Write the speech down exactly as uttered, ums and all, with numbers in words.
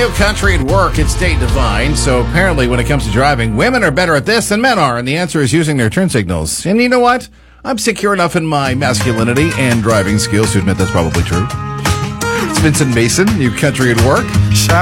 New Country at Work. It's Date Divine. So apparently when it comes to driving, women are better at this than men are. And the answer is using their turn signals. And you know what? I'm secure enough in my masculinity and driving skills to admit that's probably true. It's Vincent Mason, New Country at Work.